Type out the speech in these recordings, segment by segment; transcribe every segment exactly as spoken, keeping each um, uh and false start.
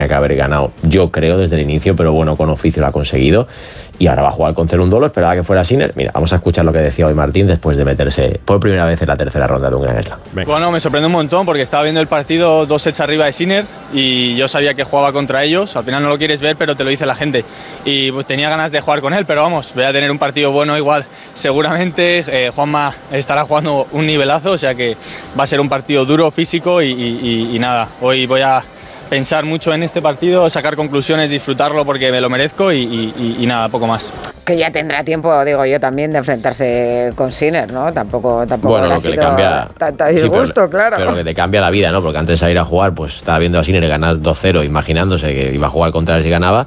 que haber ganado, yo creo, desde el inicio, pero bueno, con oficio lo ha conseguido y ahora va a jugar con Cerúndolo. Esperaba que fuera Sinner. Mira, vamos a escuchar lo que decía hoy Martín después de meterse por primera vez en la tercera ronda de un Grand Slam. Bueno, me sorprende un montón porque estaba viendo el partido dos sets arriba de Sinner y yo sabía que jugaba contra ellos. Al final no lo quieres ver, pero te lo dice la gente y pues, tenía ganas de jugar con él, pero vamos, voy a tener un partido bueno igual. Seguramente eh, Juanma estará jugando un nivelazo, o sea que va a ser un partido duro, físico y, y, y nada, hoy voy a pensar mucho en este partido, sacar conclusiones, disfrutarlo porque me lo merezco y, y, y nada, poco más. Que ya tendrá tiempo, digo yo, también de enfrentarse con Sinner, ¿no? Tampoco, tampoco bueno, lo que le cambia tanta disgusto, sí, pero, claro. Pero que te cambia la vida, ¿no? Porque antes de ir a jugar, pues estaba viendo a Sinner ganar dos cero, imaginándose que iba a jugar contra él si ganaba.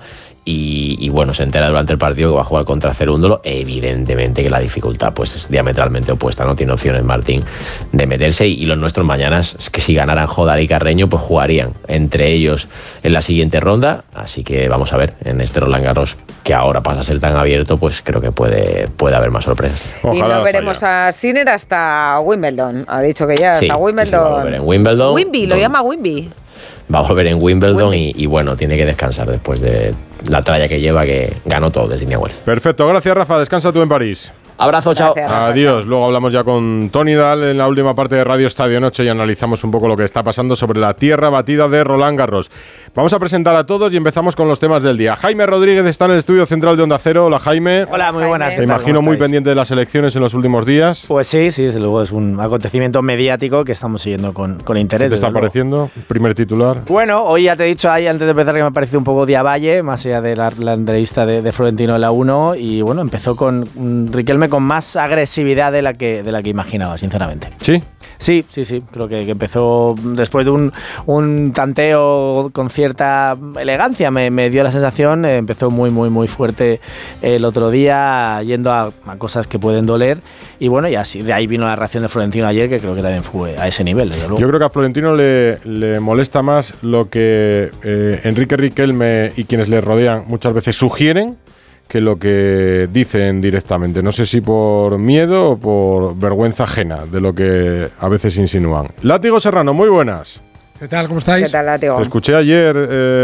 Y, y bueno, se entera durante el partido que va a jugar contra Cerúndolo. Evidentemente que la dificultad pues es diametralmente opuesta, no tiene opciones Martín de meterse, y, y los nuestros mañana es que si ganaran Jodar y Carreño pues jugarían entre ellos en la siguiente ronda, así que vamos a ver en este Roland Garros, que ahora pasa a ser tan abierto, pues creo que puede, puede haber más sorpresas. Ojalá y no veremos falla. a Sinner hasta Wimbledon, ha dicho que ya sí, hasta Wimbledon. Sí, va a volver en Wimbledon. Wimby, lo llama Wimby. Va a volver en Wimbledon y, y bueno, tiene que descansar después de la tralla que lleva, que ganó todo desde Indian Wells. Perfecto, gracias Rafa, descansa tú en París. Abrazo, chao. Gracias, Rafa, Adiós. chao. Luego hablamos ya con Tony Dal en la última parte de Radio Estadio Noche y analizamos un poco lo que está pasando sobre la tierra batida de Roland Garros. Vamos a presentar a todos y empezamos con los temas del día. Jaime Rodríguez está en el estudio central de Onda Cero. Hola, Jaime. Hola, muy buenas. Me imagino muy pendiente de las elecciones en los últimos días. Pues sí, sí, desde luego es un acontecimiento mediático que estamos siguiendo con, con interés. ¿Qué te está luego. pareciendo? Primer titular. Bueno, hoy ya te he dicho ahí antes de empezar que me ha parecido un poco Diavalle, más allá de la, la entrevista de, de Florentino en la uno, y bueno, empezó con um, Riquelme con más agresividad de la que de la que imaginaba, sinceramente. ¿Sí? Sí, sí, sí. Creo que, que empezó después de un, un tanteo con cierta elegancia, me, me dio la sensación. Eh, empezó muy, muy, muy fuerte el otro día, yendo a, a cosas que pueden doler. Y bueno, y así de ahí vino la reacción de Florentino ayer, que creo que también fue a ese nivel, desde luego. Yo creo que a Florentino le, le molesta más lo que eh, Enrique Riquelme y quienes le rodean muchas veces sugieren que lo que dicen directamente. No sé si por miedo o por vergüenza ajena de lo que a veces insinúan. Látigo Serrano, muy buenas. ¿Qué tal? ¿Cómo estáis? ¿Qué tal, Látigo? Te escuché ayer,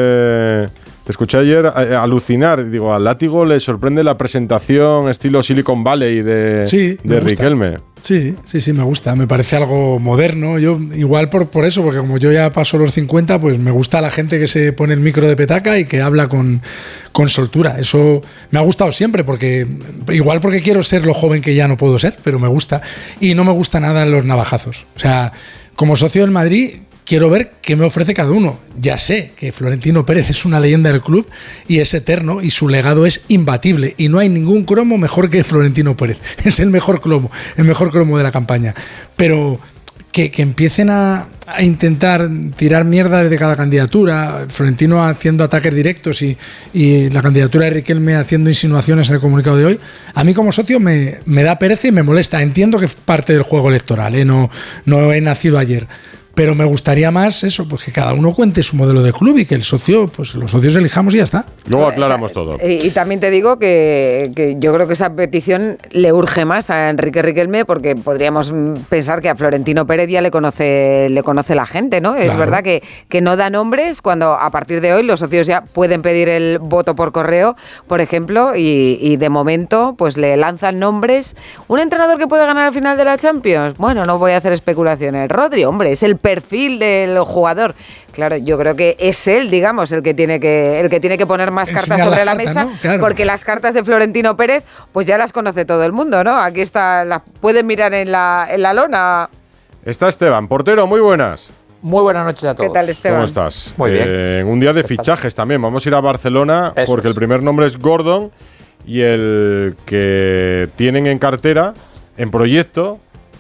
eh, te escuché ayer eh, alucinar. Digo, al Látigo le sorprende la presentación estilo Silicon Valley de, sí, de Riquelme. Sí, sí, sí, me gusta. Me parece algo moderno. Yo igual por, por eso, porque como yo ya paso los cincuenta, pues me gusta la gente que se pone el micro de petaca y que habla con, con soltura. Eso me ha gustado siempre, porque igual porque quiero ser lo joven que ya no puedo ser, pero me gusta. Y no me gusta nada los navajazos. O sea, como socio del Madrid, quiero ver qué me ofrece cada uno. Ya sé que Florentino Pérez es una leyenda del club y es eterno y su legado es imbatible. Y no hay ningún cromo mejor que Florentino Pérez. Es el mejor cromo, el mejor cromo de la campaña. Pero que, que empiecen a, a intentar tirar mierda de cada candidatura, Florentino haciendo ataques directos y, y la candidatura de Riquelme haciendo insinuaciones en el comunicado de hoy, a mí como socio me, me da pereza y me molesta. Entiendo que es parte del juego electoral, ¿eh? no, no he nacido ayer. Pero me gustaría más eso, pues que cada uno cuente su modelo de club y que el socio, pues los socios elijamos y ya está. Luego aclaramos todo. Y, y también te digo que, que yo creo que esa petición le urge más a Enrique Riquelme, porque podríamos pensar que a Florentino Pérez ya le conoce, le conoce la gente, ¿no? Claro. Es verdad que, que no da nombres cuando a partir de hoy los socios ya pueden pedir el voto por correo, por ejemplo, y, y de momento pues le lanzan nombres. ¿Un entrenador que puede ganar al final de la Champions? Bueno, no voy a hacer especulaciones. Rodri, hombre, es el perfil del jugador. Claro, yo creo que es él, digamos, el que tiene que el que tiene que poner más cartas Enseñar sobre la cartas, mesa, ¿no? Claro. Porque las cartas de Florentino Pérez, pues ya las conoce todo el mundo, ¿no? Aquí está, las pueden mirar en la en la lona. Está Esteban, portero, muy buenas. Muy buenas noches a todos. ¿Qué tal, Esteban? ¿Cómo estás? Muy bien. Eh, un día de fichajes también. Vamos a ir a Barcelona Eso porque es. el primer nombre es Gordon y el que tienen en cartera, en proyecto,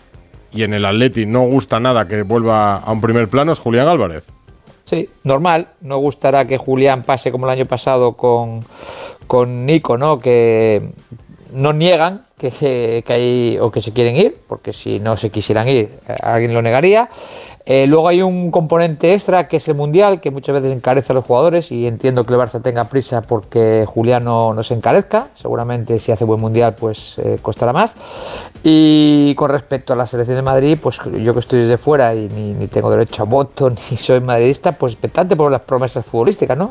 y en el Atleti no gusta nada que vuelva a un primer plano, es Julián Álvarez. Sí, normal. No gustará que Julián pase como el año pasado con, con Nico, ¿no? Que no niegan que, que hay o que se quieren ir, porque si no se quisieran ir, alguien lo negaría. Eh, luego hay un componente extra que es el Mundial, que muchas veces encarece a los jugadores y entiendo que el Barça tenga prisa porque Julián no, no se encarezca. Seguramente si hace buen Mundial pues eh, costará más. Y con respecto a la selección de Madrid, pues yo que estoy desde fuera y ni, ni tengo derecho a voto ni soy madridista, pues expectante por las promesas futbolísticas, ¿no?